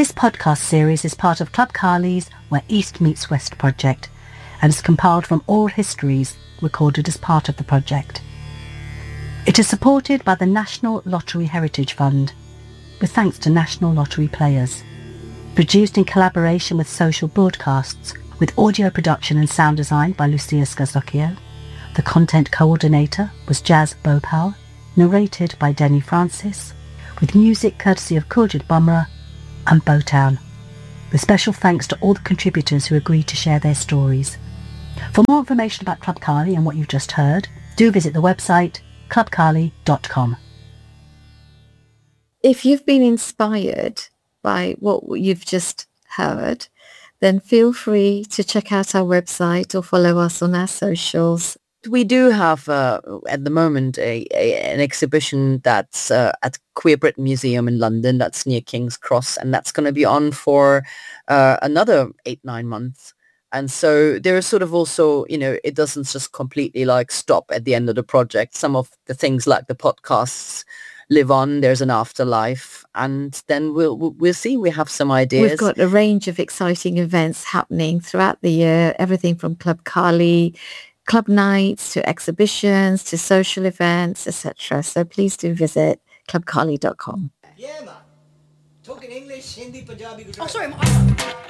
This podcast series is part of Club Carly's Where East Meets West project and is compiled from oral histories recorded as part of the project. It is supported by the National Lottery Heritage Fund, with thanks to National Lottery Players. Produced in collaboration with Social Broadcasts, with audio production and sound design by Lucia Skazocchio. The content coordinator was Jazz Bhopal, narrated by Denny Francis, with music courtesy of Kuljit Bumrah and Bowtown, with special thanks to all the contributors who agreed to share their stories. For more information about Club Carly and what you've just heard, do visit the website clubcarly.com. If you've been inspired by what you've just heard, then feel free to check out our website or follow us on our socials. We do have, at the moment, an exhibition that's at Queer Britain Museum in London. That's near King's Cross, and that's going to be on for another 8-9 months. And so there is sort of also, it doesn't just completely stop at the end of the project. Some of the things like the podcasts live on. There's an afterlife, and then we'll see. We have some ideas. We've got a range of exciting events happening throughout the year, everything from Club Carly, club nights to exhibitions to social events, etc. So please do visit clubcarly.com. Yeah, man. Talking English, Hindi, Punjabi, Gujarati. Oh, sorry.